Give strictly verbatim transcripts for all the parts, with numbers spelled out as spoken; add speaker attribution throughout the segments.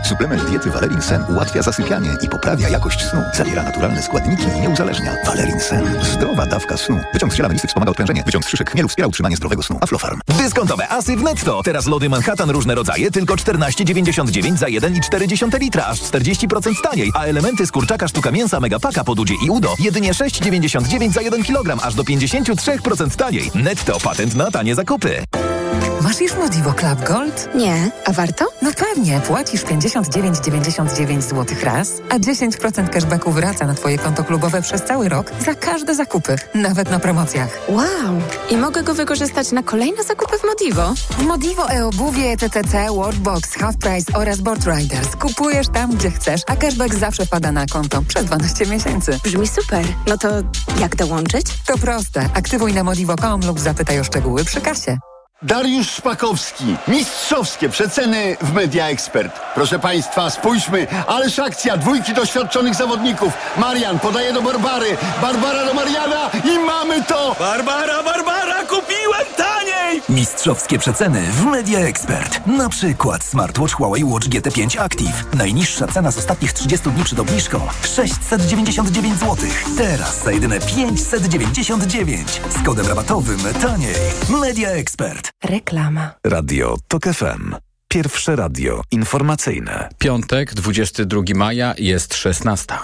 Speaker 1: Suplement diety Valerin Sen ułatwia zasypianie i poprawia jakość snu. Zawiera naturalne składniki i nie uzależnia. Valerin Sen. Zdrowa dawka snu. Wyciąg z ziela melisy wspomaga odprężenie. Wyciąg z szyszek chmielu wspiera utrzymanie zdrowego snu. Aflofarm.
Speaker 2: Dyskontowe asy w Netto. Teraz lody Manhattan różne rodzaje tylko czternaście dziewięćdziesiąt dziewięć za jeden i cztery dziesiąte litra, aż czterdzieści procent taniej. A elementy z kurczaka sztuka mięsa Megapaka po Dudzie i Udo jedynie sześć dziewięćdziesiąt dziewięć za jeden kilogram, aż do pięćdziesiąt trzy procent taniej. Netto, patent na tanie zakupy.
Speaker 3: Masz już Modivo Club Gold?
Speaker 4: Nie. A warto?
Speaker 3: No pewnie. Płacisz pięćdziesiąt dziewięć dziewięćdziesiąt dziewięć złotych raz, a dziesięć procent cashbacku wraca na twoje konto klubowe przez cały rok za każde zakupy, nawet na promocjach.
Speaker 4: Wow. I mogę go wykorzystać na kolejne zakupy w Modivo?
Speaker 3: W Modivo e-obuwie, T T C, Worldbox, Half Price oraz Board Riders. Kupujesz tam, gdzie chcesz, a cashback zawsze wpada na konto przez dwanaście miesięcy.
Speaker 4: Brzmi super. No to jak dołączyć?
Speaker 3: To proste. Aktywuj na modivo kropka com lub zapytaj o szczegóły przy kasie.
Speaker 5: Dariusz Szpakowski. Mistrzowskie przeceny w Media Expert. Proszę Państwa, spójrzmy, ależ akcja, dwójki doświadczonych zawodników. Marian podaje do Barbary, Barbara do Mariana i mamy to!
Speaker 6: Barbara, Barbara, kupiłem taniej!
Speaker 2: Mistrzowskie przeceny w Media Expert. Na przykład smartwatch Huawei Watch G T pięć Active. Najniższa cena z ostatnich trzydziestu dni przed obniżką sześćset dziewięćdziesiąt dziewięć złotych. Teraz za jedyne pięćset dziewięćdziesiąt dziewięć. Z kodem rabatowym taniej. Media Expert.
Speaker 4: Reklama.
Speaker 7: Radio Tok F M. Pierwsze radio informacyjne.
Speaker 8: Piątek, dwudziestego drugiego maja, jest szesnasta.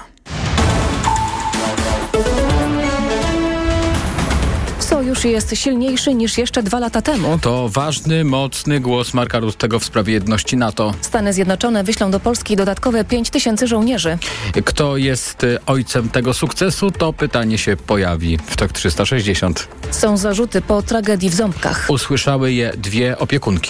Speaker 9: Sojusz jest silniejszy niż jeszcze dwa lata temu.
Speaker 8: To ważny, mocny głos Marka Ruttego w sprawie jedności NATO.
Speaker 9: Stany Zjednoczone wyślą do Polski dodatkowe pięć tysięcy żołnierzy.
Speaker 8: Kto jest ojcem tego sukcesu? To pytanie się pojawi w Tok trzysta sześćdziesiąt.
Speaker 9: Są zarzuty po tragedii w Ząbkach.
Speaker 8: Usłyszały je dwie opiekunki.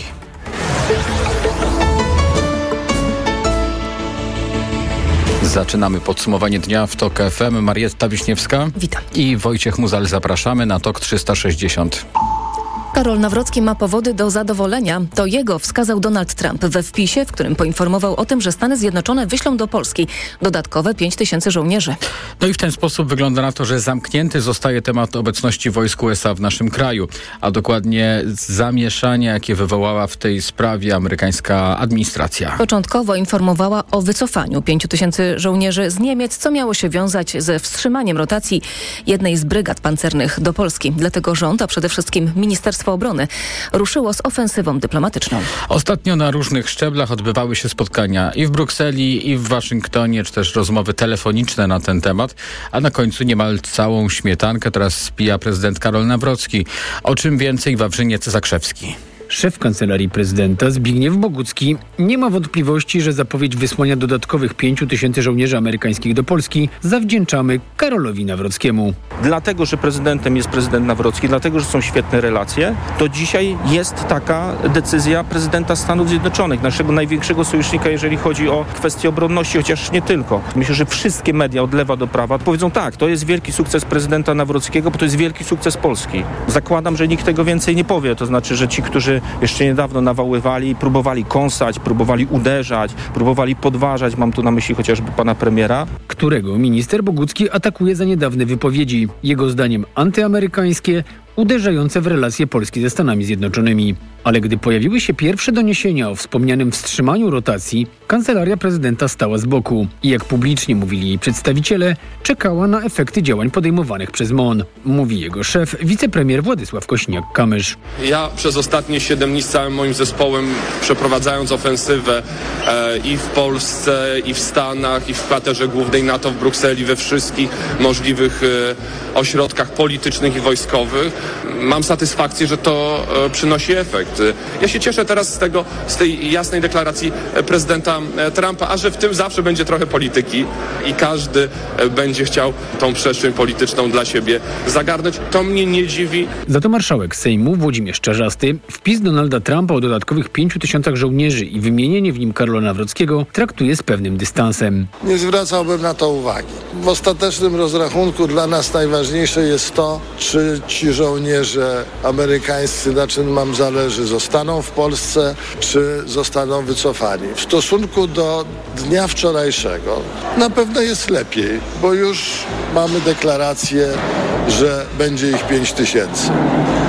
Speaker 8: Zaczynamy podsumowanie dnia w Tok F M. Marietta Wiśniewska.
Speaker 9: Witam.
Speaker 8: I Wojciech Muzal. Zapraszamy na Tok trzysta sześćdziesiąt.
Speaker 9: Karol Nawrocki ma powody do zadowolenia. To jego wskazał Donald Trump we wpisie, w którym poinformował o tym, że Stany Zjednoczone wyślą do Polski dodatkowe pięć tysięcy żołnierzy.
Speaker 8: No i w ten sposób wygląda na to, że zamknięty zostaje temat obecności wojsk U S A w naszym kraju, a dokładnie zamieszanie, jakie wywołała w tej sprawie amerykańska administracja.
Speaker 9: Początkowo informowała o wycofaniu pięciu tysięcy żołnierzy z Niemiec, co miało się wiązać ze wstrzymaniem rotacji jednej z brygad pancernych do Polski. Dlatego rząd, a przede wszystkim Ministerstwo Obrony ruszyło z ofensywą dyplomatyczną.
Speaker 8: Ostatnio na różnych szczeblach odbywały się spotkania i w Brukseli, i w Waszyngtonie, czy też rozmowy telefoniczne na ten temat, a na końcu niemal całą śmietankę teraz spija prezydent Karol Nawrocki. O czym więcej Wawrzyniec Zakrzewski.
Speaker 10: Szef Kancelarii Prezydenta Zbigniew Bogucki nie ma wątpliwości, że zapowiedź wysłania dodatkowych pięciu tysięcy żołnierzy amerykańskich do Polski zawdzięczamy Karolowi Nawrockiemu.
Speaker 11: Dlatego, że prezydentem jest prezydent Nawrocki, dlatego, że są świetne relacje, to dzisiaj jest taka decyzja prezydenta Stanów Zjednoczonych, naszego największego sojusznika, jeżeli chodzi o kwestię obronności, chociaż nie tylko. Myślę, że wszystkie media od lewa do prawa powiedzą tak, to jest wielki sukces prezydenta Nawrockiego, bo to jest wielki sukces Polski. Zakładam, że nikt tego więcej nie powie, to znaczy, że ci, którzy jeszcze niedawno nawoływali, próbowali kąsać, próbowali uderzać, próbowali podważać, mam tu na myśli chociażby pana premiera,
Speaker 10: którego minister Bogucki atakuje za niedawne wypowiedzi, jego zdaniem antyamerykańskie, uderzające w relacje Polski ze Stanami Zjednoczonymi. Ale gdy pojawiły się pierwsze doniesienia o wspomnianym wstrzymaniu rotacji, kancelaria prezydenta stała z boku i, jak publicznie mówili jej przedstawiciele, czekała na efekty działań podejmowanych przez M O N. Mówi jego szef, wicepremier Władysław Kosiniak-Kamysz.
Speaker 12: Ja przez ostatnie siedem dni z całym moim zespołem, przeprowadzając ofensywę e, i w Polsce, i w Stanach, i w kwaterze głównej NATO w Brukseli, we wszystkich możliwych e, ośrodkach politycznych i wojskowych, mam satysfakcję, że to e, przynosi efekt. Ja się cieszę teraz z tego, z tej jasnej deklaracji prezydenta Trumpa, a że w tym zawsze będzie trochę polityki i każdy będzie chciał tą przestrzeń polityczną dla siebie zagarnąć. To mnie nie dziwi.
Speaker 10: Za to marszałek Sejmu Włodzimierz Czarzasty wpis Donalda Trumpa o dodatkowych pięciu tysiącach żołnierzy i wymienienie w nim Karola Nawrockiego traktuje z pewnym dystansem.
Speaker 13: Nie zwracałbym na to uwagi. W ostatecznym rozrachunku dla nas najważniejsze jest to, czy ci żołnierze amerykańscy, na czym nam zależy, zostaną w Polsce, czy zostaną wycofani. W stosunku do dnia wczorajszego na pewno jest lepiej, bo już mamy deklarację, że będzie ich pięć tysięcy.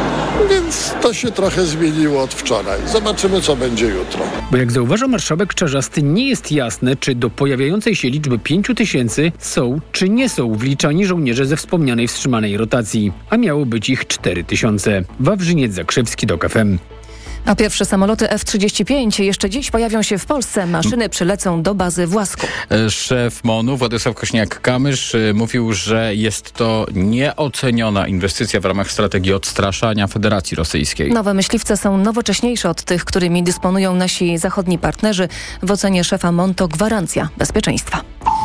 Speaker 13: więc to się trochę zmieniło od wczoraj. Zobaczymy, co będzie jutro.
Speaker 10: Bo jak zauważa marszałek Czarzasty, nie jest jasne, czy do pojawiającej się liczby pięciu tysięcy są, czy nie są wliczani żołnierze ze wspomnianej wstrzymanej rotacji, a miało być ich cztery tysiące. Wawrzyniec Zakrzewski, Tok F M.
Speaker 9: A pierwsze samoloty F trzydzieści pięć jeszcze dziś pojawią się w Polsce. Maszyny przylecą do bazy w Łasku.
Speaker 8: Szef MON-u Władysław Kośniak-Kamysz mówił, że jest to nieoceniona inwestycja w ramach strategii odstraszania Federacji Rosyjskiej.
Speaker 9: Nowe myśliwce są nowocześniejsze od tych, którymi dysponują nasi zachodni partnerzy. W ocenie szefa MON to gwarancja bezpieczeństwa.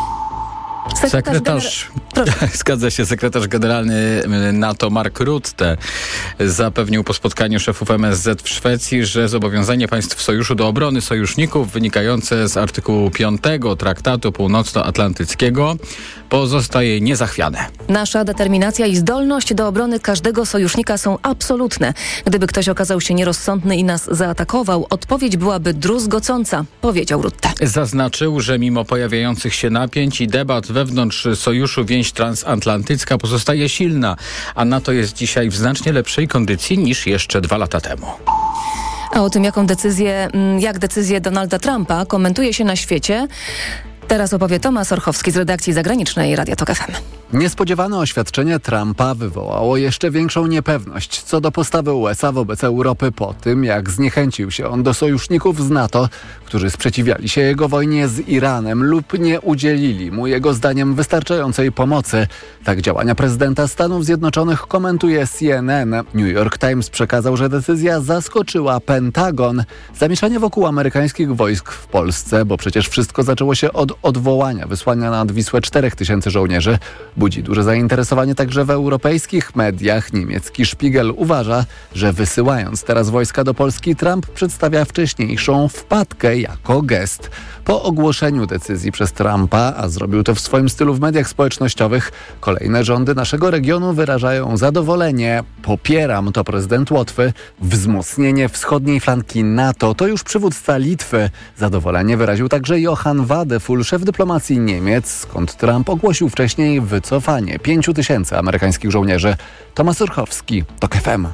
Speaker 8: Sekretarz, gener... zgadza się, sekretarz generalny NATO Mark Rutte zapewnił po spotkaniu szefów M S Z w Szwecji, że zobowiązanie państw sojuszu do obrony sojuszników wynikające z artykułu piątego Traktatu Północnoatlantyckiego pozostaje niezachwiane.
Speaker 9: Nasza determinacja i zdolność do obrony każdego sojusznika są absolutne. Gdyby ktoś okazał się nierozsądny i nas zaatakował, odpowiedź byłaby druzgocąca, powiedział Rutte.
Speaker 8: Zaznaczył, że mimo pojawiających się napięć i debat wewnątrz sojuszu więź transatlantycka pozostaje silna, a NATO jest dzisiaj w znacznie lepszej kondycji niż jeszcze dwa lata temu.
Speaker 9: A o tym, jaką decyzję, jak decyzję Donalda Trumpa komentuje się na świecie, teraz opowie Tomasz Orchowski z redakcji zagranicznej Radia Tok F M.
Speaker 14: Niespodziewane oświadczenie Trumpa wywołało jeszcze większą niepewność co do postawy U S A wobec Europy po tym, jak zniechęcił się on do sojuszników z NATO, którzy sprzeciwiali się jego wojnie z Iranem lub nie udzielili mu jego zdaniem wystarczającej pomocy. Tak działania prezydenta Stanów Zjednoczonych komentuje C N N. New York Times przekazał, że decyzja zaskoczyła Pentagon. Zamieszanie wokół amerykańskich wojsk w Polsce, bo przecież wszystko zaczęło się od odwołania wysłania nad Wisłę czterech tysięcy żołnierzy, budzi duże zainteresowanie także w europejskich mediach. Niemiecki Spiegel uważa, że wysyłając teraz wojska do Polski, Trump przedstawia wcześniejszą wpadkę jako gest. Po ogłoszeniu decyzji przez Trumpa, a zrobił to w swoim stylu w mediach społecznościowych, kolejne rządy naszego regionu wyrażają zadowolenie. Popieram, to prezydent Łotwy. Wzmocnienie wschodniej flanki NATO to już przywódca Litwy. Zadowolenie wyraził także Johann Wadefull, szef dyplomacji Niemiec, skąd Trump ogłosił wcześniej wycofanie pięciu tysięcy amerykańskich żołnierzy. Tomasz Orchowski, Tok F M.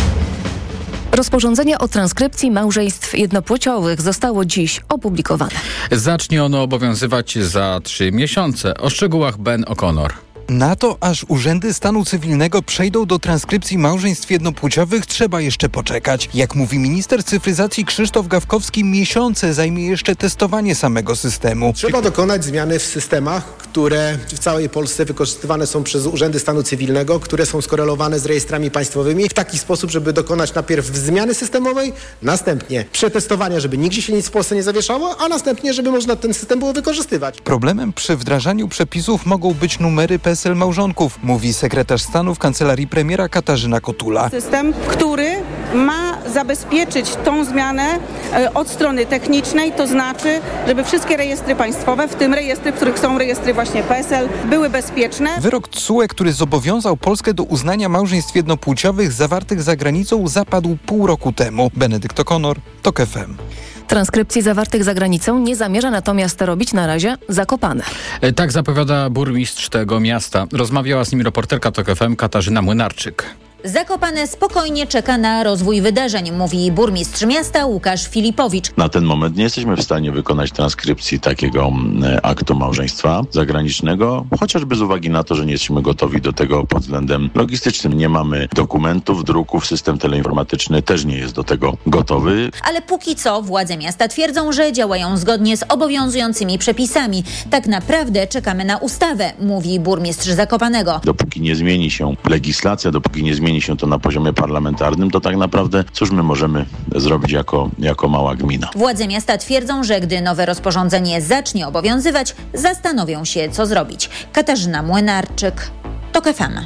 Speaker 9: Rozporządzenie o transkrypcji małżeństw jednopłciowych zostało dziś opublikowane.
Speaker 8: Zacznie ono obowiązywać za trzy miesiące. O szczegółach Ben O'Connor.
Speaker 15: Na to, aż urzędy stanu cywilnego przejdą do transkrypcji małżeństw jednopłciowych, trzeba jeszcze poczekać. Jak mówi minister cyfryzacji Krzysztof Gawkowski, miesiące zajmie jeszcze testowanie samego systemu.
Speaker 16: Trzeba dokonać zmiany w systemach, które w całej Polsce wykorzystywane są przez urzędy stanu cywilnego, które są skorelowane z rejestrami państwowymi w taki sposób, żeby dokonać najpierw zmiany systemowej, następnie przetestowania, żeby nigdzie się nic w Polsce nie zawieszało, a następnie, żeby można ten system było wykorzystywać.
Speaker 15: Problemem przy wdrażaniu przepisów mogą być numery P E S E L małżonków, mówi sekretarz stanu w kancelarii premiera Katarzyna Kotula.
Speaker 17: System, który ma zabezpieczyć tą zmianę e, od strony technicznej, to znaczy, żeby wszystkie rejestry państwowe, w tym rejestry, w których są rejestry właśnie P E S E L, były bezpieczne.
Speaker 15: Wyrok T S U E, który zobowiązał Polskę do uznania małżeństw jednopłciowych zawartych za granicą, zapadł pół roku temu. Benedykt O'Connor, Tok F M.
Speaker 9: Transkrypcji zawartych za granicą nie zamierza natomiast robić na razie Zakopane.
Speaker 8: Tak zapowiada burmistrz tego miasta. Rozmawiała z nim reporterka Tok F M Katarzyna Młynarczyk.
Speaker 18: Zakopane spokojnie czeka na rozwój wydarzeń, mówi burmistrz miasta Łukasz Filipowicz.
Speaker 19: Na ten moment nie jesteśmy w stanie wykonać transkrypcji takiego aktu małżeństwa zagranicznego, chociażby z uwagi na to, że nie jesteśmy gotowi do tego pod względem logistycznym. Nie mamy dokumentów, druków, system teleinformatyczny też nie jest do tego gotowy.
Speaker 18: Ale póki co władze miasta twierdzą, że działają zgodnie z obowiązującymi przepisami. Tak naprawdę czekamy na ustawę, mówi burmistrz Zakopanego.
Speaker 19: Dopóki nie zmieni się legislacja, dopóki nie zmieni się to na poziomie parlamentarnym, to tak naprawdę cóż my możemy zrobić jako, jako mała gmina.
Speaker 18: Władze miasta twierdzą, że gdy nowe rozporządzenie zacznie obowiązywać, zastanowią się, co zrobić. Katarzyna Młynarczyk, Tok F M.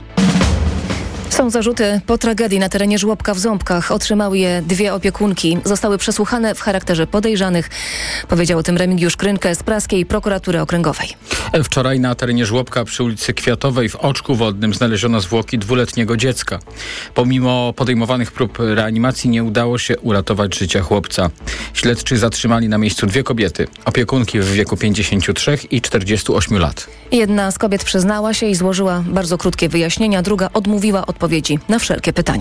Speaker 9: Są zarzuty po tragedii na terenie żłobka w Ząbkach. Otrzymały je dwie opiekunki. Zostały przesłuchane w charakterze podejrzanych. Powiedział o tym Remigiusz Krynkę z praskiej prokuratury okręgowej.
Speaker 8: Wczoraj na terenie żłobka przy ulicy Kwiatowej w Oczku Wodnym znaleziono zwłoki dwuletniego dziecka. Pomimo podejmowanych prób reanimacji nie udało się uratować życia chłopca. Śledczy zatrzymali na miejscu dwie kobiety. Opiekunki w wieku pięćdziesięciu trzech i czterdziestu ośmiu lat.
Speaker 9: Jedna z kobiet przyznała się i złożyła bardzo krótkie wyjaśnienia, druga odmówiła odpowiedzi na wszelkie pytania.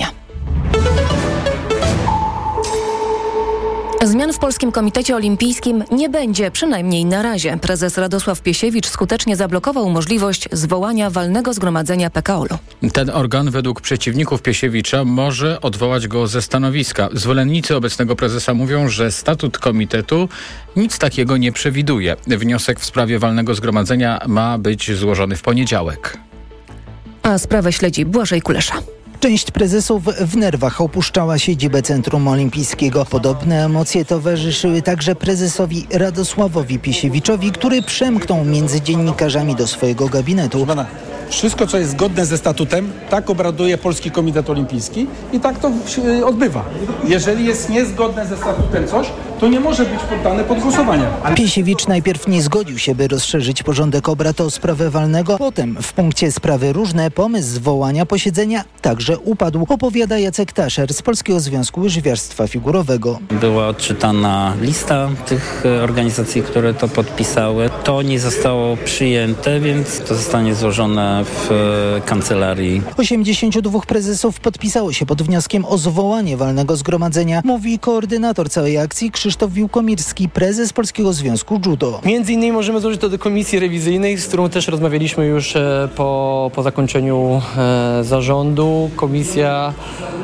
Speaker 9: Zmian w Polskim Komitecie Olimpijskim nie będzie, przynajmniej na razie. Prezes Radosław Piesiewicz skutecznie zablokował możliwość zwołania walnego zgromadzenia P K O L-u.
Speaker 8: Ten organ według przeciwników Piesiewicza może odwołać go ze stanowiska. Zwolennicy obecnego prezesa mówią, że statut komitetu nic takiego nie przewiduje. Wniosek w sprawie walnego zgromadzenia ma być złożony w poniedziałek.
Speaker 9: A sprawę śledzi Błażej Kulesza.
Speaker 20: Część prezesów w nerwach opuszczała siedzibę Centrum Olimpijskiego. Podobne emocje towarzyszyły także prezesowi Radosławowi Piesiewiczowi, który przemknął między dziennikarzami do swojego gabinetu.
Speaker 21: Wszystko, co jest zgodne ze statutem, tak obraduje Polski Komitet Olimpijski i tak to się odbywa. Jeżeli jest niezgodne ze statutem coś, to nie może być poddane pod głosowanie.
Speaker 20: Piesiewicz najpierw nie zgodził się, by rozszerzyć porządek obrad o sprawę walnego. Potem w punkcie sprawy różne pomysł zwołania posiedzenia także upadł, opowiada Jacek Taszer z Polskiego Związku Łyżwiarstwa Figurowego.
Speaker 22: Była odczytana lista tych organizacji, które to podpisały. To nie zostało przyjęte, więc to zostanie złożone w kancelarii.
Speaker 20: osiemdziesięciu dwóch prezesów podpisało się pod wnioskiem o zwołanie walnego zgromadzenia, mówi koordynator całej akcji Krzysztof Wiłkomirski, prezes Polskiego Związku Judo.
Speaker 23: Między innymi możemy złożyć to do komisji rewizyjnej, z którą też rozmawialiśmy już po, po zakończeniu e, zarządu. Komisja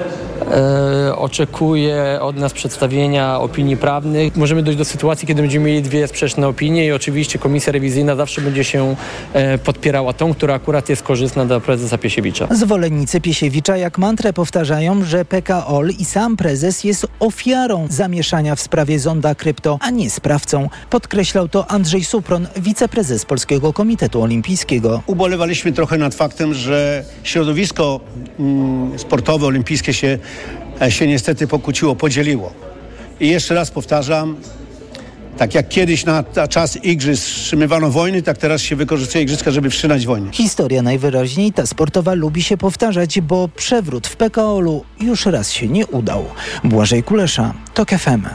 Speaker 23: e, oczekuje od nas przedstawienia opinii prawnych. Możemy dojść do sytuacji, kiedy będziemy mieli dwie sprzeczne opinie i oczywiście komisja rewizyjna zawsze będzie się e, podpierała tą, która akurat jest korzystna dla prezesa Piesiewicza.
Speaker 20: Zwolennicy Piesiewicza jak mantrę powtarzają, że P K O L i sam prezes jest ofiarą zamieszania w sprawie zonda krypto, a nie sprawcą. Podkreślał to Andrzej Supron, wiceprezes Polskiego Komitetu Olimpijskiego.
Speaker 24: Ubolewaliśmy trochę nad faktem, że środowisko mm, sportowe, olimpijskie się, się niestety pokłóciło, podzieliło. I jeszcze raz powtarzam, tak jak kiedyś na, na czas igrzysk wstrzymywano wojny, tak teraz się wykorzystuje igrzyska, żeby wszczynać wojny.
Speaker 20: Historia najwyraźniej ta sportowa lubi się powtarzać, bo przewrót w P K O L-u już raz się nie udał. Błażej Kulesza, TOK F M.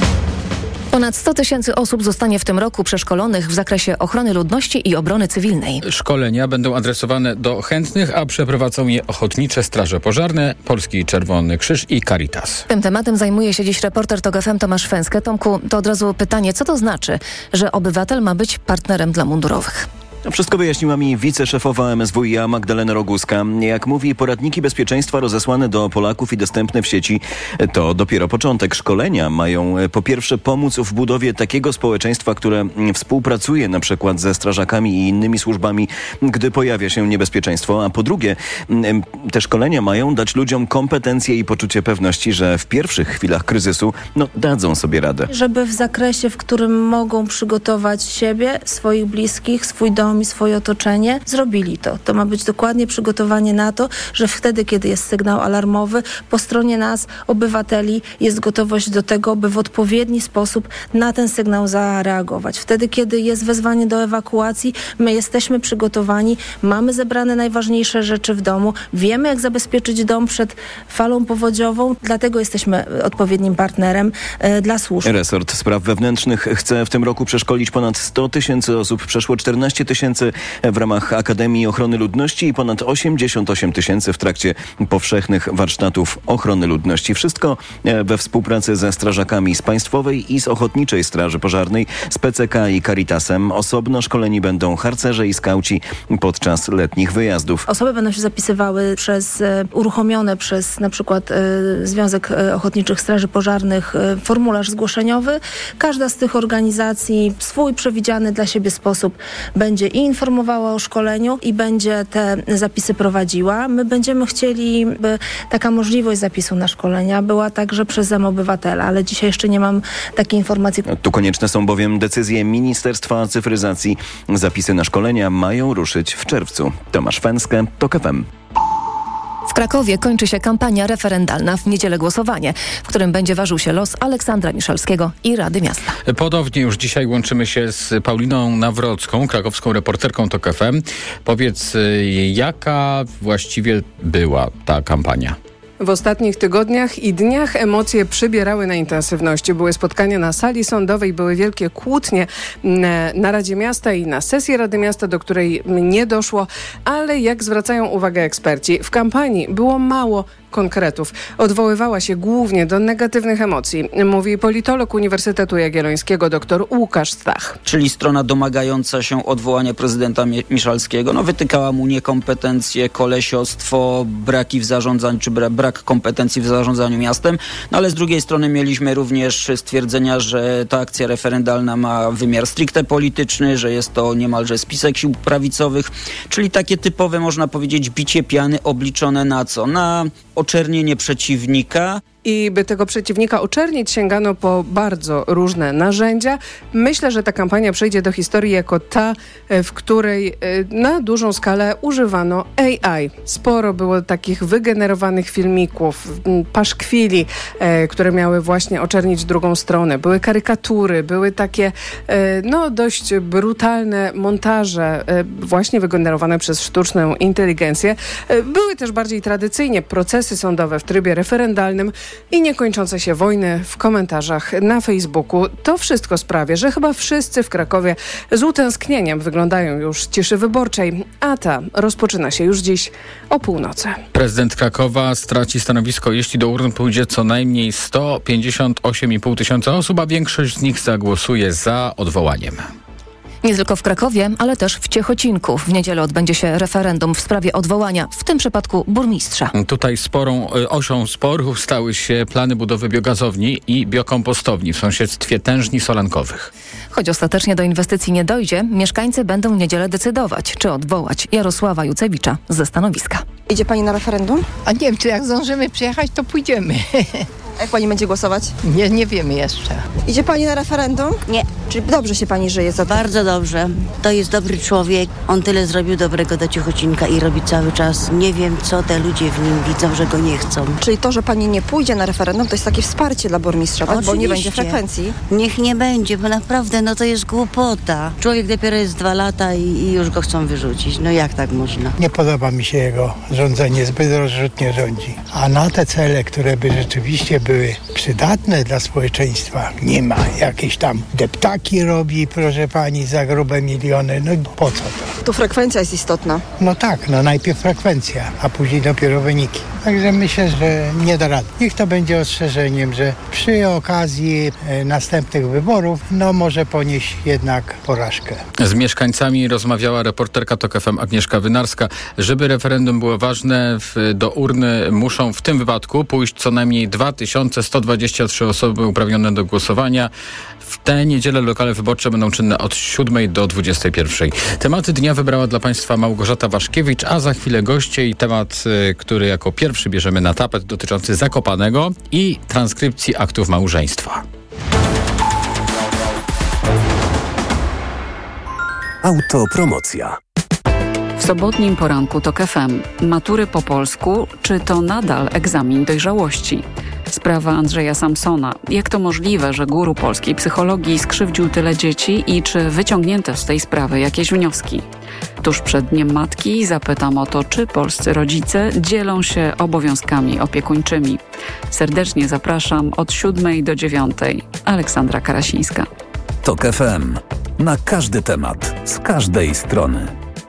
Speaker 9: Ponad sto tysięcy osób zostanie w tym roku przeszkolonych w zakresie ochrony ludności i obrony cywilnej.
Speaker 8: Szkolenia będą adresowane do chętnych, a przeprowadzą je ochotnicze straże pożarne, Polski Czerwony Krzyż i Caritas.
Speaker 9: Tym tematem zajmuje się dziś reporter TOK F M Tomasz Fęskę. Tomku, to od razu pytanie, co to znaczy, że obywatel ma być partnerem dla mundurowych?
Speaker 25: Wszystko wyjaśniła mi wiceszefowa M S W i A Magdalena Roguska. Jak mówi, poradniki bezpieczeństwa rozesłane do Polaków i dostępne w sieci to dopiero początek. Szkolenia mają po pierwsze pomóc w budowie takiego społeczeństwa, które współpracuje na przykład ze strażakami i innymi służbami, gdy pojawia się niebezpieczeństwo, a po drugie te szkolenia mają dać ludziom kompetencje i poczucie pewności, że w pierwszych chwilach kryzysu no, dadzą sobie radę.
Speaker 26: Żeby w zakresie, w którym mogą przygotować siebie, swoich bliskich, swój dom i swoje otoczenie, zrobili to. To ma być dokładnie przygotowanie na to, że wtedy, kiedy jest sygnał alarmowy, po stronie nas, obywateli, jest gotowość do tego, by w odpowiedni sposób na ten sygnał zareagować. Wtedy, kiedy jest wezwanie do ewakuacji, my jesteśmy przygotowani, mamy zebrane najważniejsze rzeczy w domu, wiemy, jak zabezpieczyć dom przed falą powodziową, dlatego jesteśmy odpowiednim partnerem e, dla służb.
Speaker 25: Resort Spraw Wewnętrznych chce w tym roku przeszkolić ponad sto tysięcy osób, przeszło czternaście tysięcy w ramach Akademii Ochrony Ludności i ponad osiemdziesiąt osiem tysięcy w trakcie powszechnych warsztatów ochrony ludności. Wszystko we współpracy ze strażakami z Państwowej i z Ochotniczej Straży Pożarnej, z P C K i Caritasem. Osobno szkoleni będą harcerze i skauci podczas letnich wyjazdów.
Speaker 26: Osoby będą się zapisywały przez e, uruchomione przez na przykład e, Związek Ochotniczych Straży Pożarnych e, formularz zgłoszeniowy. Każda z tych organizacji w swój przewidziany dla siebie sposób będzie i informowała o szkoleniu i będzie te zapisy prowadziła. My będziemy chcieli, by taka możliwość zapisu na szkolenia była także przez obywatela, ale dzisiaj jeszcze nie mam takiej informacji.
Speaker 25: Tu konieczne są bowiem decyzje Ministerstwa Cyfryzacji. Zapisy na szkolenia mają ruszyć w czerwcu. Tomasz Fęskę, TOK F M.
Speaker 9: W Krakowie kończy się kampania referendalna. W niedzielę głosowanie, w którym będzie ważył się los Aleksandra Miszalskiego i Rady Miasta.
Speaker 8: Podobnie już dzisiaj łączymy się z Pauliną Nawrocką, krakowską reporterką TOK F M. Powiedz, jaka właściwie była ta kampania?
Speaker 27: W ostatnich tygodniach i dniach emocje przybierały na intensywności. Były spotkania na sali sądowej, były wielkie kłótnie na Radzie Miasta i na sesji Rady Miasta, do której nie doszło, ale jak zwracają uwagę eksperci, w kampanii było mało konkretów. Odwoływała się głównie do negatywnych emocji, mówi politolog Uniwersytetu Jagiellońskiego dr Łukasz Stach.
Speaker 1: Czyli strona domagająca się odwołania prezydenta Miszalskiego, no wytykała mu niekompetencje, kolesiostwo, braki w zarządzaniu, czy brak kompetencji w zarządzaniu miastem, no ale z drugiej strony mieliśmy również stwierdzenia, że ta akcja referendalna ma wymiar stricte polityczny, że jest to niemalże spisek sił prawicowych, czyli takie typowe, można powiedzieć, bicie piany obliczone na co? Na oczernienie przeciwnika.
Speaker 27: I by tego przeciwnika oczernić, sięgano po bardzo różne narzędzia. Myślę, że ta kampania przejdzie do historii jako ta, w której na dużą skalę używano A I. Sporo było takich wygenerowanych filmików, paszkwili, które miały właśnie oczernić drugą stronę. Były karykatury, były takie no dość brutalne montaże, właśnie wygenerowane przez sztuczną inteligencję. Były też bardziej tradycyjnie procesy sądowe w trybie referendalnym i niekończące się wojny w komentarzach na Facebooku. To wszystko sprawia, że chyba wszyscy w Krakowie z utęsknieniem wyglądają już ciszy wyborczej, a ta rozpoczyna się już dziś o północy.
Speaker 8: Prezydent Krakowa straci stanowisko, jeśli do urn pójdzie co najmniej sto pięćdziesiąt osiem i pół tysiąca osób, a większość z nich zagłosuje za odwołaniem.
Speaker 9: Nie tylko w Krakowie, ale też w Ciechocinku. W niedzielę odbędzie się referendum w sprawie odwołania, w tym przypadku burmistrza.
Speaker 8: Tutaj sporą osią sporu stały się plany budowy biogazowni i biokompostowni w sąsiedztwie Tężni Solankowych.
Speaker 9: Choć ostatecznie do inwestycji nie dojdzie, mieszkańcy będą w niedzielę decydować, czy odwołać Jarosława Jucewicza ze stanowiska.
Speaker 2: Idzie pani na referendum?
Speaker 3: A nie wiem, czy jak zdążymy przyjechać, to pójdziemy.
Speaker 2: A jak pani będzie głosować?
Speaker 3: Nie, nie wiemy jeszcze.
Speaker 2: Idzie pani na referendum?
Speaker 4: Nie.
Speaker 2: Czyli dobrze się pani żyje za to?
Speaker 4: Bardzo dobrze. To jest dobry człowiek. On tyle zrobił dobrego do Ciechocinka i robi cały czas. Nie wiem, co te ludzie w nim widzą, że go nie chcą.
Speaker 2: Czyli to, że pani nie pójdzie na referendum, to jest takie wsparcie dla burmistrza, tak? Bo nie będzie frekwencji.
Speaker 4: Niech nie będzie, bo naprawdę no to jest głupota. Człowiek dopiero jest dwa lata i, i już go chcą wyrzucić. No jak tak można?
Speaker 5: Nie podoba mi się jego rządzenie, zbyt rozrzutnie rządzi. A na te cele, które by rzeczywiście były przydatne dla społeczeństwa, nie ma. Jakieś tam deptaki robi, proszę pani, za grube miliony. No po co to?
Speaker 2: Tu frekwencja jest istotna.
Speaker 5: No tak, no najpierw frekwencja, a później dopiero wyniki. Także myślę, że nie da rady. Niech to będzie ostrzeżeniem, że przy okazji e, następnych wyborów, no może ponieść jednak porażkę.
Speaker 8: Z mieszkańcami rozmawiała reporterka TOK F M Agnieszka Wynarska. Żeby referendum było ważne, w, do urny muszą w tym wypadku pójść co najmniej dwa tysiące sto dwadzieścia trzy osoby uprawnione do głosowania. W tę niedzielę lokale wyborcze będą czynne od siódmej do dwudziestej pierwszej. Tematy dnia wybrała dla Państwa Małgorzata Waszkiewicz, a za chwilę goście i temat, który jako pierwszy bierzemy na tapet, dotyczący Zakopanego i transkrypcji aktów małżeństwa.
Speaker 6: Autopromocja.
Speaker 7: W sobotnim poranku TOK F M. Matury po polsku, czy to nadal egzamin dojrzałości? Sprawa Andrzeja Samsona. Jak to możliwe, że guru polskiej psychologii skrzywdził tyle dzieci i czy wyciągnięto z tej sprawy jakieś wnioski? Tuż przed Dniem Matki zapytam o to, czy polscy rodzice dzielą się obowiązkami opiekuńczymi. Serdecznie zapraszam od siódmej do dziewiątej. Aleksandra Karasińska.
Speaker 6: TOK F M. Na każdy temat, z każdej strony.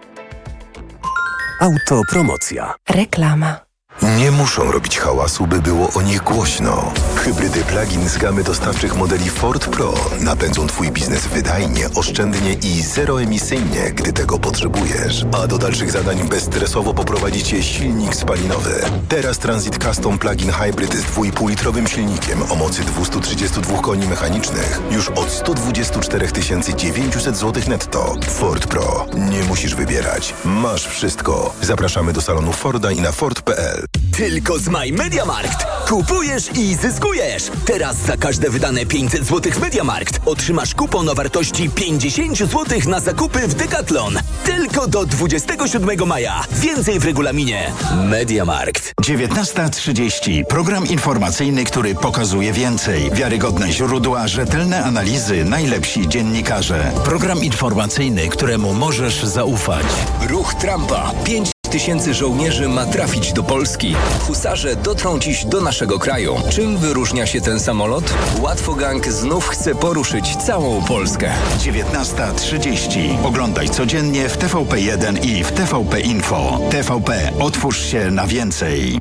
Speaker 6: Autopromocja.
Speaker 9: Reklama.
Speaker 28: Nie muszą robić hałasu, by było o nich głośno. Hybrydy plug-in z gamy dostawczych modeli Ford Pro napędzą Twój biznes wydajnie, oszczędnie i zeroemisyjnie, gdy tego potrzebujesz. A do dalszych zadań bezstresowo poprowadzi Cię silnik spalinowy. Teraz Transit Custom Plug-in Hybrid z dwa i pół litrowym silnikiem o mocy dwieście trzydzieści dwa koni mechanicznych już od sto dwadzieścia cztery tysiące dziewięćset złotych netto. Ford Pro. Nie musisz wybierać. Masz wszystko. Zapraszamy do salonu Forda i na Ford kropka p l.
Speaker 29: Tylko z My MediaMarkt. Kupujesz i zyskujesz. Teraz za każde wydane pięćset złotych w MediaMarkt otrzymasz kupon o wartości pięćdziesiąt złotych na zakupy w Decathlon. Tylko do dwudziestego siódmego maja. Więcej w regulaminie. MediaMarkt.
Speaker 30: dziewiętnasta trzydzieści. Program informacyjny, który pokazuje więcej. Wiarygodne źródła, rzetelne analizy, najlepsi dziennikarze. Program informacyjny, któremu możesz zaufać.
Speaker 29: Ruch Trumpa. Pięć tysięcy żołnierzy ma trafić do Polski. Husarze dotrą dziś do naszego kraju. Czym wyróżnia się ten samolot? Łatwogang znów chce poruszyć całą Polskę.
Speaker 30: dziewiętnasta trzydzieści. Oglądaj codziennie w T V P jeden i w T V P Info. T V P. Otwórz się na więcej.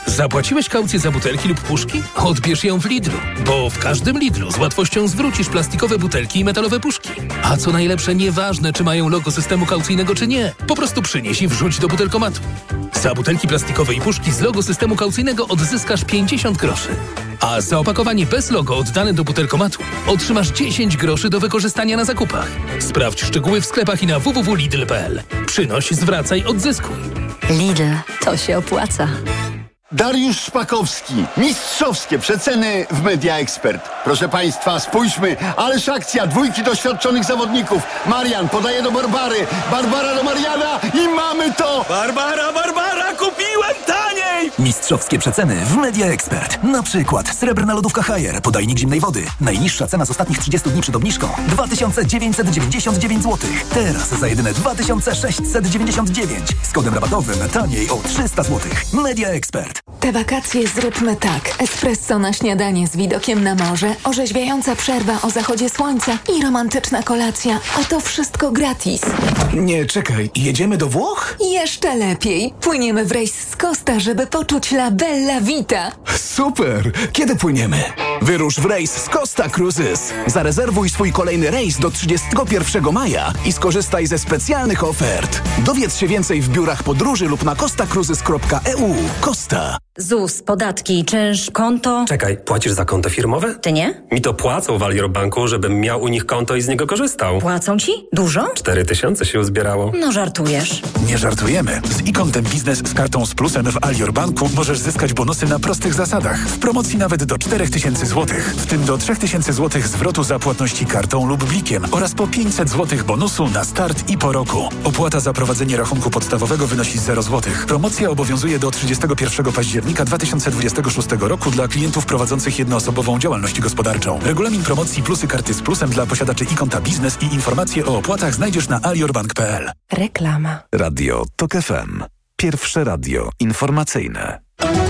Speaker 10: Zapłaciłeś kaucję za butelki lub puszki? Odbierz ją w Lidlu, bo w każdym Lidlu z łatwością zwrócisz plastikowe butelki i metalowe puszki. A co najlepsze, nieważne czy mają logo systemu kaucyjnego czy nie, po prostu przynieś i wrzuć do butelkomatu. Za butelki plastikowe i puszki z logo systemu kaucyjnego odzyskasz pięćdziesiąt groszy. A za opakowanie bez logo oddane do butelkomatu otrzymasz dziesięć groszy do wykorzystania na zakupach. Sprawdź szczegóły w sklepach i na w w w kropka lidl kropka p l. Przynoś, zwracaj, odzyskuj.
Speaker 11: Lidl, to się opłaca.
Speaker 12: Dariusz Szpakowski. Mistrzowskie przeceny w Media Expert. Proszę Państwa, spójrzmy. Ależ akcja dwójki doświadczonych zawodników. Marian podaje do Barbary. Barbara do Mariana i mamy to!
Speaker 10: Barbara, Barbara, kupiłem taniej!
Speaker 13: Mistrzowskie przeceny w Media Expert. Na przykład srebrna lodówka Haier, podajnik zimnej wody. Najniższa cena z ostatnich trzydziestu dni przed obniżką dwa tysiące dziewięćset dziewięćdziesiąt dziewięć złotych. Teraz za jedyne dwa tysiące sześćset dziewięćdziesiąt dziewięć. Z kodem rabatowym taniej o trzysta złotych. Media Expert.
Speaker 14: Te wakacje zróbmy tak. Espresso na śniadanie z widokiem na morze, orzeźwiająca przerwa o zachodzie słońca i romantyczna kolacja. A to wszystko gratis.
Speaker 13: Nie, czekaj. Jedziemy do Włoch?
Speaker 14: Jeszcze lepiej. Płyniemy w rejs z Costa, żeby poczuć la bella vita.
Speaker 13: Super! Kiedy płyniemy? Wyrusz w rejs z Costa Cruises. Zarezerwuj swój kolejny rejs do trzydziestego pierwszego maja i skorzystaj ze specjalnych ofert. Dowiedz się więcej w biurach podróży lub na costa cruises kropka e u. Costa.
Speaker 15: Z U S, podatki, czynsz, konto...
Speaker 16: Czekaj, płacisz za konto firmowe?
Speaker 15: Ty nie?
Speaker 16: Mi to płacą w Alior Banku, żebym miał u nich konto i z niego korzystał.
Speaker 15: Płacą ci? Dużo?
Speaker 16: Cztery tysiące się uzbierało.
Speaker 15: No żartujesz.
Speaker 13: Nie żartujemy. Z e-kontem biznes z kartą z plusem w Alior Banku możesz zyskać bonusy na prostych zasadach. W promocji nawet do czterech tysięcy złotych. W tym do trzech tysięcy złotych zwrotu za płatności kartą lub blikiem oraz po pięćset złotych bonusu na start i po roku. Opłata za prowadzenie rachunku podstawowego wynosi zero złotych. Promocja obowiązuje do trzydziestego pierwszego października dwa tysiące dwudziestego szóstego roku dla klientów prowadzących jednoosobową działalność gospodarczą. Regulamin promocji plusy karty z plusem dla posiadaczy e-konta biznes i informacje o opłatach znajdziesz na aliorbank kropka p l.
Speaker 14: Reklama.
Speaker 6: Radio TOK F M. Pierwsze radio informacyjne.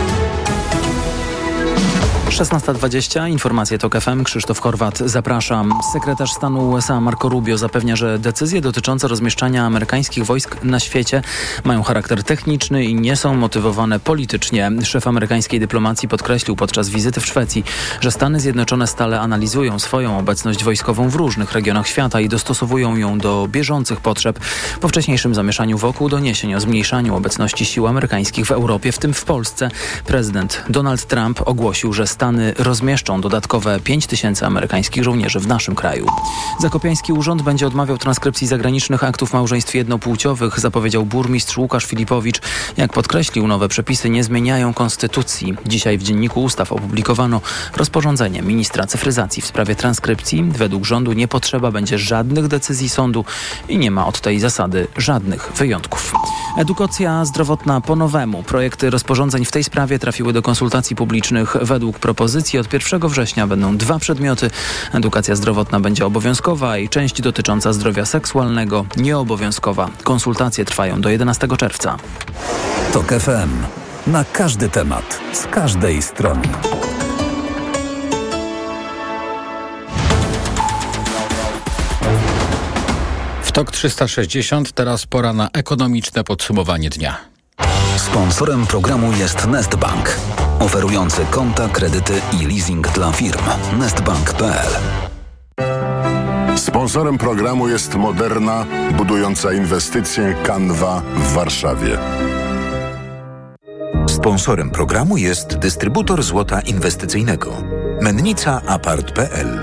Speaker 17: szesnasta dwadzieścia, informacje TOK F M, Krzysztof Horwat, zapraszam. Sekretarz stanu U S A Marco Rubio zapewnia, że decyzje dotyczące rozmieszczania amerykańskich wojsk na świecie mają charakter techniczny i nie są motywowane politycznie. Szef amerykańskiej dyplomacji podkreślił podczas wizyty w Szwecji, że Stany Zjednoczone stale analizują swoją obecność wojskową w różnych regionach świata i dostosowują ją do bieżących potrzeb po wcześniejszym zamieszaniu wokół doniesień o zmniejszaniu obecności sił amerykańskich w Europie, w tym w Polsce. Prezydent Donald Trump ogłosił, że Stany rozmieszczą dodatkowe pięć tysięcy amerykańskich żołnierzy w naszym kraju. Zakopiański Urząd będzie odmawiał transkrypcji zagranicznych aktów małżeństw jednopłciowych, zapowiedział burmistrz Łukasz Filipowicz. Jak podkreślił, nowe przepisy nie zmieniają konstytucji. Dzisiaj w Dzienniku Ustaw opublikowano rozporządzenie ministra cyfryzacji w sprawie transkrypcji. Według rządu nie potrzeba będzie żadnych decyzji sądu i nie ma od tej zasady żadnych wyjątków. Edukacja zdrowotna po nowemu. Projekty rozporządzeń w tej sprawie trafiły do konsultacji publicznych. Według propozycji od pierwszego września będą dwa przedmioty. Edukacja zdrowotna będzie obowiązkowa i część dotycząca zdrowia seksualnego nieobowiązkowa. Konsultacje trwają do jedenastego czerwca.
Speaker 6: TOK F M. Na każdy temat, z każdej strony.
Speaker 8: W TOK trzysta sześćdziesiąt teraz pora na ekonomiczne podsumowanie dnia.
Speaker 6: Sponsorem programu jest Nestbank, oferujący konta, kredyty i leasing dla firm. nestbank kropka p l.
Speaker 18: Sponsorem programu jest Moderna, budująca inwestycje Canva w Warszawie.
Speaker 19: Sponsorem programu jest dystrybutor złota inwestycyjnego. Mennica Apart kropka p l.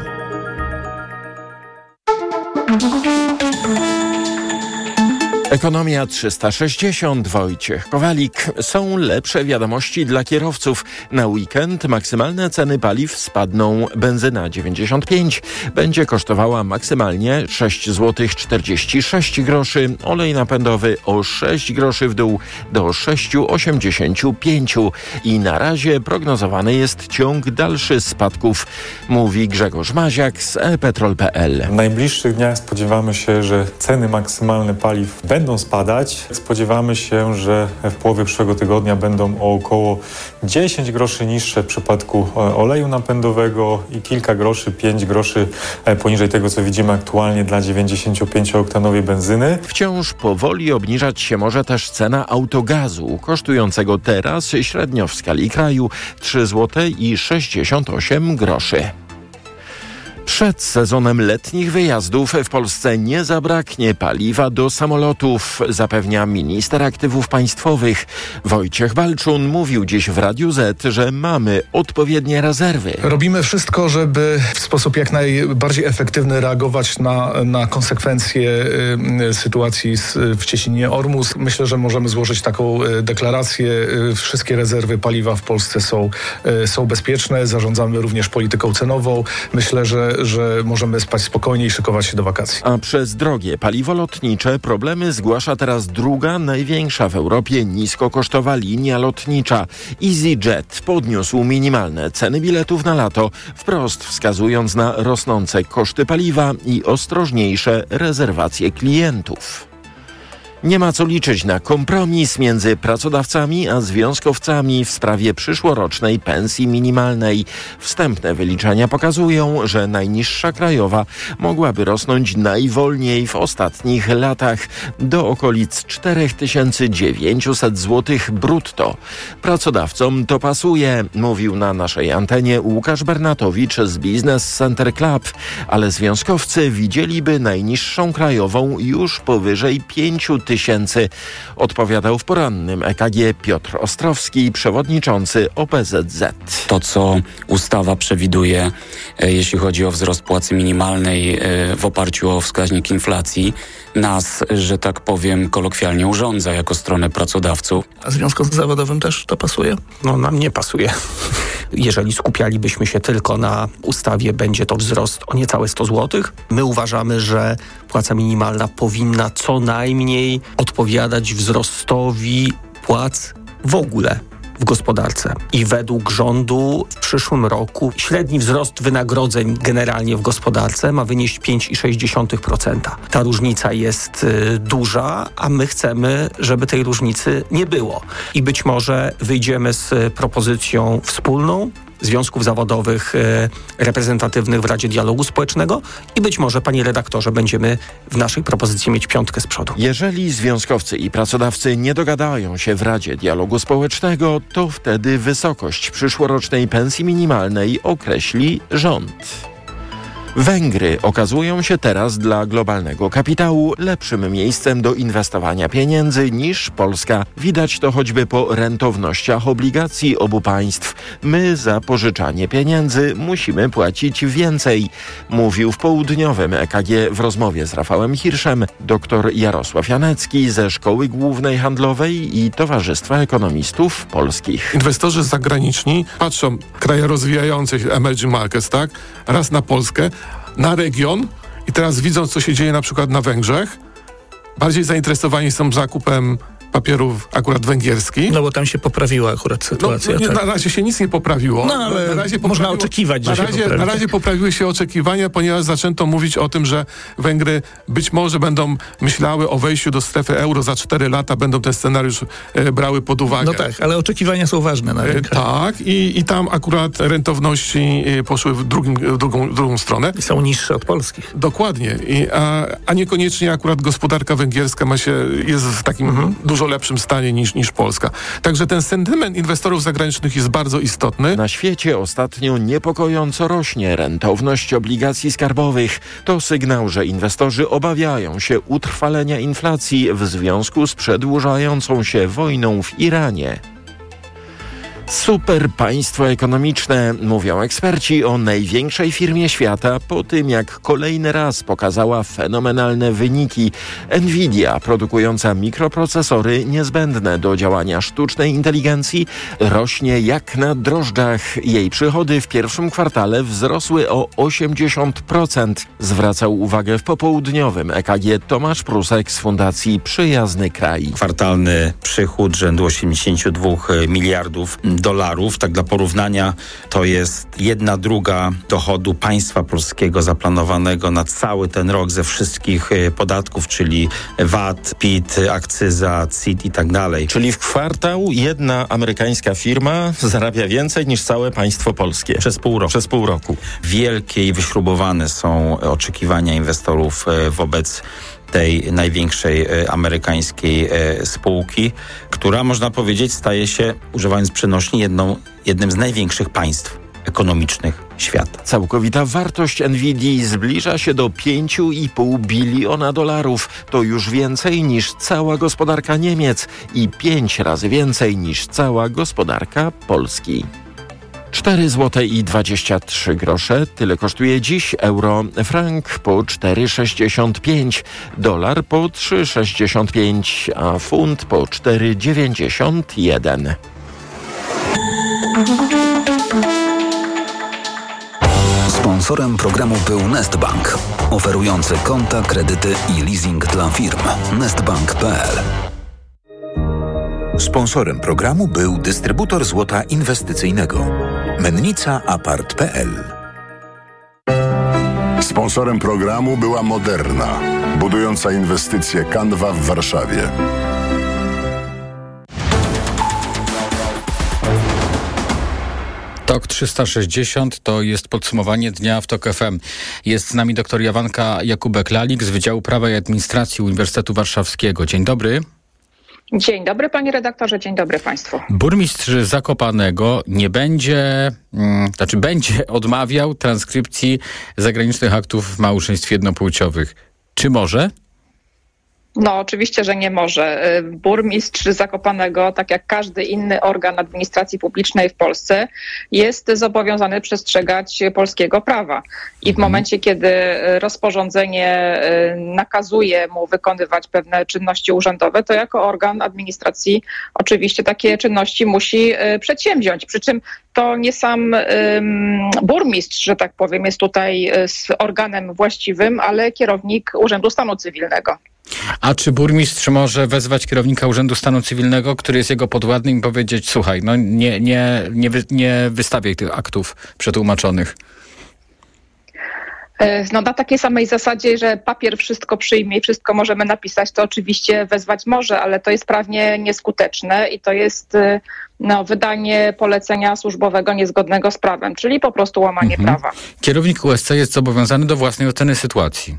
Speaker 31: Ekonomia trzysta sześćdziesiąt, Wojciech Kowalik. Są lepsze wiadomości dla kierowców. Na weekend maksymalne ceny paliw spadną. Benzyna dziewięćdziesiąt pięć będzie kosztowała maksymalnie sześć złotych czterdzieści sześć groszy. Olej napędowy o sześć groszy w dół do sześć złotych osiemdziesiąt pięć. I na razie prognozowany jest ciąg dalszy spadków, mówi Grzegorz Maziak z e petrol kropka p l.
Speaker 32: W najbliższych dniach spodziewamy się, że ceny maksymalne paliw będą
Speaker 1: będą spadać. Spodziewamy się, że w połowie przyszłego tygodnia będą o około dziesięć groszy niższe w przypadku oleju napędowego i kilka groszy, pięć groszy poniżej tego, co widzimy aktualnie dla dziewięćdziesięciopięciooktanowej benzyny.
Speaker 31: Wciąż powoli obniżać się może też cena autogazu, kosztującego teraz średnio w skali kraju trzy złote i sześćdziesiąt osiem groszy. Przed sezonem letnich wyjazdów w Polsce nie zabraknie paliwa do samolotów, zapewnia minister aktywów państwowych. Wojciech Balczun mówił dziś w Radiu Z, że mamy odpowiednie rezerwy.
Speaker 3: Robimy wszystko, żeby w sposób jak najbardziej efektywny reagować na, na konsekwencje y, sytuacji z, w Cieśninie Ormus. Myślę, że możemy złożyć taką y, deklarację. Y, wszystkie rezerwy paliwa w Polsce są, y, są bezpieczne. Zarządzamy również polityką cenową. Myślę, że że możemy spać spokojnie i szykować się do wakacji.
Speaker 31: A przez drogie paliwo lotnicze problemy zgłasza teraz druga, największa w Europie niskokosztowa linia lotnicza. EasyJet podniósł minimalne ceny biletów na lato, wprost wskazując na rosnące koszty paliwa i ostrożniejsze rezerwacje klientów. Nie ma co liczyć na kompromis między pracodawcami a związkowcami w sprawie przyszłorocznej pensji minimalnej. Wstępne wyliczenia pokazują, że najniższa krajowa mogłaby rosnąć najwolniej w ostatnich latach do okolic cztery tysiące dziewięćset złotych brutto. Pracodawcom to pasuje, mówił na naszej antenie Łukasz Bernatowicz z Business Center Club, ale związkowcy widzieliby najniższą krajową już powyżej pięć tysięcy. Odpowiadał w porannym E K G Piotr Ostrowski, przewodniczący O P Z Z.
Speaker 4: To, co ustawa przewiduje, jeśli chodzi o wzrost płacy minimalnej w oparciu o wskaźnik inflacji, nas, że tak powiem, kolokwialnie urządza jako stronę pracodawców.
Speaker 3: A związkom zawodowym też to pasuje?
Speaker 20: No nam nie pasuje. Jeżeli skupialibyśmy się tylko na ustawie, będzie to wzrost o niecałe sto złotych. My uważamy, że płaca minimalna powinna co najmniej odpowiadać wzrostowi płac w ogóle w gospodarce. I według rządu w przyszłym roku średni wzrost wynagrodzeń generalnie w gospodarce ma wynieść pięć przecinek sześć procent. Ta różnica jest y, duża, a my chcemy, żeby tej różnicy nie było. I być może wyjdziemy z propozycją wspólną związków zawodowych e, reprezentatywnych w Radzie Dialogu Społecznego i być może, panie redaktorze, będziemy w naszej propozycji mieć piątkę z przodu.
Speaker 31: Jeżeli związkowcy i pracodawcy nie dogadają się w Radzie Dialogu Społecznego, to wtedy wysokość przyszłorocznej pensji minimalnej określi rząd. Węgry okazują się teraz dla globalnego kapitału lepszym miejscem do inwestowania pieniędzy niż Polska. Widać to choćby po rentownościach obligacji obu państw. My za pożyczanie pieniędzy musimy płacić więcej, mówił w południowym E K G w rozmowie z Rafałem Hirszem dr Jarosław Janecki ze Szkoły Głównej Handlowej i Towarzystwa Ekonomistów Polskich.
Speaker 21: Inwestorzy zagraniczni patrzą, kraje rozwijające się, emerging markets, tak? Raz na Polskę, na region i teraz widzą, co się dzieje na przykład na Węgrzech, bardziej zainteresowani są zakupem papierów akurat węgierskich.
Speaker 3: No bo tam się poprawiła akurat sytuacja.
Speaker 21: No, no, nie,
Speaker 3: tak.
Speaker 21: Na razie się nic nie poprawiło.
Speaker 3: No ale
Speaker 21: na razie
Speaker 3: można oczekiwać, że
Speaker 21: na
Speaker 3: się
Speaker 21: razie,
Speaker 3: poprawi.
Speaker 21: Na razie poprawiły się oczekiwania, ponieważ zaczęto mówić o tym, że Węgry być może będą myślały o wejściu do strefy euro za cztery lata, będą ten scenariusz e, brały pod uwagę.
Speaker 3: No tak, ale oczekiwania są ważne na rynkach.
Speaker 21: E, tak i, i tam akurat rentowności e, poszły w, drugim, w, drugą, w drugą stronę.
Speaker 3: I są niższe od polskich.
Speaker 21: Dokładnie, I, a, a niekoniecznie akurat gospodarka węgierska ma się, jest w takim mhm. dużo lepszym stanie niż Niż, niż Polska. Także ten sentyment inwestorów zagranicznych jest bardzo istotny.
Speaker 31: Na świecie ostatnio niepokojąco rośnie rentowność obligacji skarbowych. To sygnał, że inwestorzy obawiają się utrwalenia inflacji w związku z przedłużającą się wojną w Iranie. Super państwo ekonomiczne, mówią eksperci o największej firmie świata po tym, jak kolejny raz pokazała fenomenalne wyniki. Nvidia, produkująca mikroprocesory niezbędne do działania sztucznej inteligencji, rośnie jak na drożdżach. Jej przychody w pierwszym kwartale wzrosły o osiemdziesiąt procent. Zwracał uwagę w popołudniowym E K G Tomasz Prusek z Fundacji Przyjazny Kraj.
Speaker 22: Kwartalny przychód rzędu osiemdziesiąt dwa miliardów
Speaker 2: dolarów. Tak dla porównania to jest jedna druga dochodu państwa polskiego zaplanowanego na cały ten rok ze wszystkich podatków, czyli V A T, P I T, akcyza, C I T i tak dalej.
Speaker 31: Czyli w kwartał jedna amerykańska firma zarabia więcej niż całe państwo polskie.
Speaker 2: Przez pół roku.
Speaker 31: Przez pół roku.
Speaker 2: Wielkie i wyśrubowane są oczekiwania inwestorów wobec tej największej amerykańskiej spółki, która, można powiedzieć, staje się, używając przenośni, jedną, jednym z największych państw ekonomicznych świata.
Speaker 31: Całkowita wartość Nvidii zbliża się do pięć i pół biliona dolarów. To już więcej niż cała gospodarka Niemiec i pięć razy więcej niż cała gospodarka Polski. cztery złote i dwadzieścia trzy grosze. Tyle kosztuje dziś euro. Frank po cztery sześćdziesiąt pięć, dolar po trzy sześćdziesiąt pięć, a funt po cztery dziewięćdziesiąt jeden.
Speaker 6: Sponsorem programu był Nestbank, oferujący konta, kredyty i leasing dla firm. nestbank kropka p l.
Speaker 19: Sponsorem programu był dystrybutor złota inwestycyjnego. Mennica Apart kropka p l.
Speaker 18: Sponsorem programu była Moderna, budująca inwestycje Canva w Warszawie.
Speaker 8: Tok trzysta sześćdziesiąt to jest podsumowanie dnia w Tok F M. Jest z nami dr Jowanka Jakubek-Lalik z Wydziału Prawa i Administracji Uniwersytetu Warszawskiego. Dzień dobry.
Speaker 5: Dzień dobry, panie redaktorze, dzień dobry państwu.
Speaker 8: Burmistrz Zakopanego nie będzie, hmm, znaczy będzie odmawiał transkrypcji zagranicznych aktów w małżeństw jednopłciowych. Czy może?
Speaker 5: No oczywiście, że nie może. Burmistrz Zakopanego, tak jak każdy inny organ administracji publicznej w Polsce, jest zobowiązany przestrzegać polskiego prawa. I w momencie, kiedy rozporządzenie nakazuje mu wykonywać pewne czynności urzędowe, to jako organ administracji oczywiście takie czynności musi przedsięwziąć. Przy czym to nie sam um, burmistrz, że tak powiem, jest tutaj z organem właściwym, ale kierownik Urzędu Stanu Cywilnego.
Speaker 8: A czy burmistrz może wezwać kierownika Urzędu Stanu Cywilnego, który jest jego podwładnym, i powiedzieć: słuchaj, no nie, nie, nie, wy, nie wystawiaj tych aktów przetłumaczonych?
Speaker 5: No na takiej samej zasadzie, że papier wszystko przyjmie i wszystko możemy napisać, to oczywiście wezwać może, ale to jest prawnie nieskuteczne i to jest no, wydanie polecenia służbowego niezgodnego z prawem, czyli po prostu łamanie
Speaker 8: mhm.
Speaker 5: prawa.
Speaker 8: Kierownik U S C jest zobowiązany do własnej oceny sytuacji.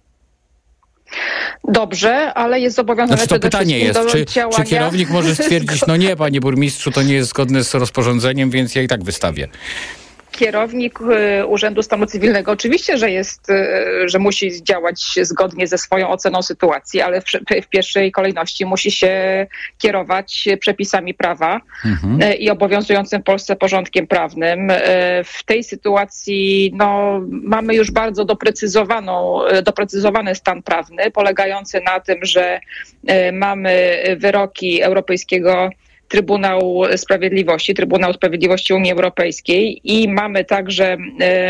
Speaker 5: Dobrze, ale jest zobowiązany
Speaker 8: znaczy to pytanie jest,
Speaker 5: do
Speaker 8: czy,
Speaker 5: działania...
Speaker 8: czy kierownik może stwierdzić, no nie, panie burmistrzu, to nie jest zgodne z rozporządzeniem, więc ja i tak wystawię.
Speaker 5: Kierownik Urzędu Stanu Cywilnego oczywiście, że jest, że musi działać zgodnie ze swoją oceną sytuacji, ale w, w pierwszej kolejności musi się kierować przepisami prawa mhm. i obowiązującym w Polsce porządkiem prawnym. W tej sytuacji no, mamy już bardzo doprecyzowaną, doprecyzowany stan prawny, polegający na tym, że mamy wyroki Europejskiego Trybunału Sprawiedliwości, Trybunału Sprawiedliwości Unii Europejskiej i mamy także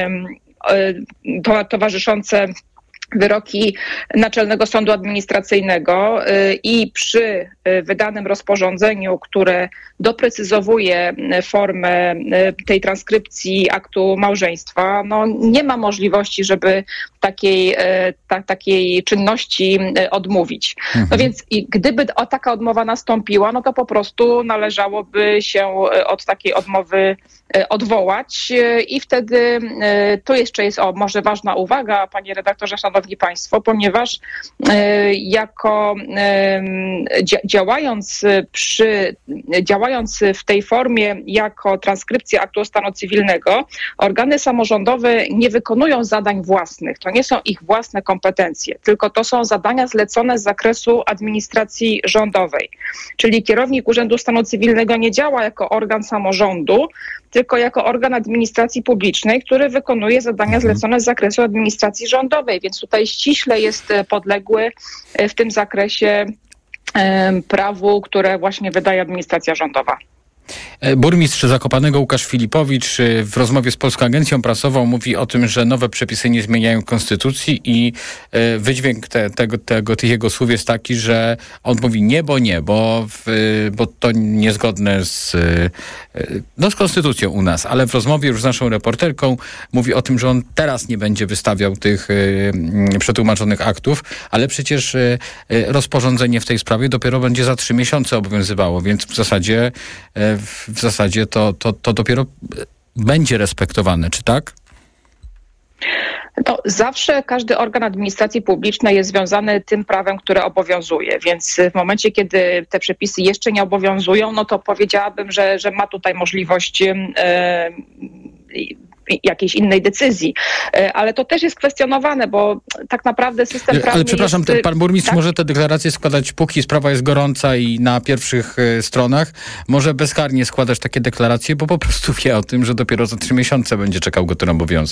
Speaker 5: to, towarzyszące wyroki Naczelnego Sądu Administracyjnego i przy wydanym rozporządzeniu, które doprecyzowuje formę tej transkrypcji aktu małżeństwa, no nie ma możliwości, żeby takiej, ta, takiej czynności odmówić. Mhm. No więc i gdyby o taka odmowa nastąpiła, no to po prostu należałoby się od takiej odmowy odwołać i wtedy to jeszcze jest o może ważna uwaga, panie redaktorze, szanowni państwo, ponieważ jako działając przy, działając w tej formie jako transkrypcja aktu stanu cywilnego, organy samorządowe nie wykonują zadań własnych. To nie są ich własne kompetencje, tylko to są zadania zlecone z zakresu administracji rządowej. Czyli kierownik Urzędu Stanu Cywilnego nie działa jako organ samorządu, tylko jako organ administracji publicznej, który wykonuje zadania zlecone z zakresu administracji rządowej. Więc tutaj ściśle jest podległy w tym zakresie prawu, które właśnie wydaje administracja rządowa.
Speaker 8: Burmistrz Zakopanego Łukasz Filipowicz w rozmowie z Polską Agencją Prasową mówi o tym, że nowe przepisy nie zmieniają konstytucji i wydźwięk te, tego, tego, tych jego słów jest taki, że on mówi nie, bo nie, bo, w, bo to niezgodne z, no, z konstytucją u nas. Ale w rozmowie już z naszą reporterką mówi o tym, że on teraz nie będzie wystawiał tych przetłumaczonych aktów, ale przecież rozporządzenie w tej sprawie dopiero będzie za trzy miesiące obowiązywało, więc w zasadzie w zasadzie to, to, to dopiero będzie respektowane, czy tak?
Speaker 5: To zawsze każdy organ administracji publicznej jest związany tym prawem, które obowiązuje, więc w momencie, kiedy te przepisy jeszcze nie obowiązują, no to powiedziałabym, że, że ma tutaj możliwość yy, jakiejś innej decyzji. Ale to też jest kwestionowane, bo tak naprawdę system prawny
Speaker 8: Ale przepraszam,
Speaker 5: jest,
Speaker 8: pan burmistrz
Speaker 5: tak?
Speaker 8: może te deklaracje składać, póki sprawa jest gorąca i na pierwszych y, stronach, może bezkarnie składać takie deklaracje, bo po prostu wie o tym, że dopiero za trzy miesiące będzie czekał go ten obowiązek.